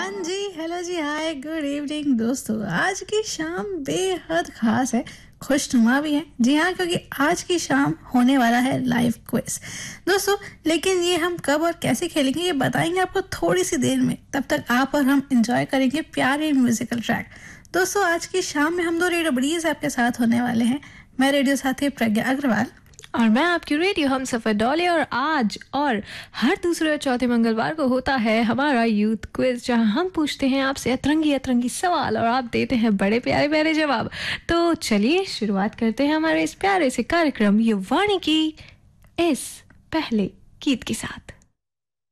हाँ जी, हेलो जी, हाय, good evening दोस्तों। आज की शाम बेहद खास है, खुशनुमा भी है। जी हाँ, क्योंकि आज की शाम होने वाला है लाइव क्विज दोस्तों। लेकिन ये हम कब और कैसे खेलेंगे ये बताएंगे आपको थोड़ी सी देर में। तब तक आप और हम एंजॉय करेंगे प्यारे म्यूजिकल ट्रैक। दोस्तों, आज की शाम में हम दो रेडियो बडीज आपके साथ होने वाले हैं। मैं रेडियो साथी प्रज्ञा अग्रवाल और मैं आपकी रेडियो हम सफर डॉली। और आज और हर दूसरे और चौथे मंगलवार को होता है हमारा यूथ क्विज, जहां हम पूछते हैं आपसे अतरंगी अतरंगी सवाल और आप देते हैं बड़े प्यारे प्यारे जवाब। तो चलिए शुरुआत करते हैं हमारे इस प्यारे से कार्यक्रम ये वाणी की इस पहले गीत के साथ।